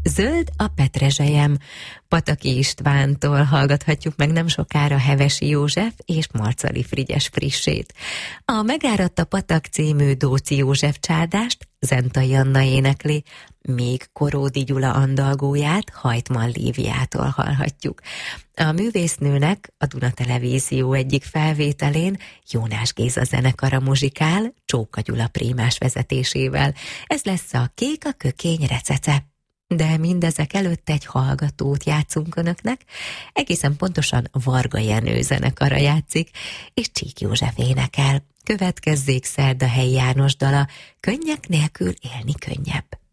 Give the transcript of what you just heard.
Zöld a petrezselyem. Pataki Istvántól hallgathatjuk meg nem sokára Hevesi József és Marcali Frigyes frissét. A Megáradt a patak című Dóczy József csádást Zentai Anna énekli, míg Koródi Gyula andalgóját Hajtman Líviától hallhatjuk. A művésznőnek a Duna Televízió egyik felvételén Jónás Géza zenekara muzsikál Csóka Gyula prímás vezetésével. Ez lesz a Kék a kökény recece. De mindezek előtt egy hallgatót játszunk önöknek, egészen pontosan Varga Jenő zenekara játszik, és Csík József énekel. Következzék Szerdahelyi János dala, Könnyek nélkül élni könnyebb.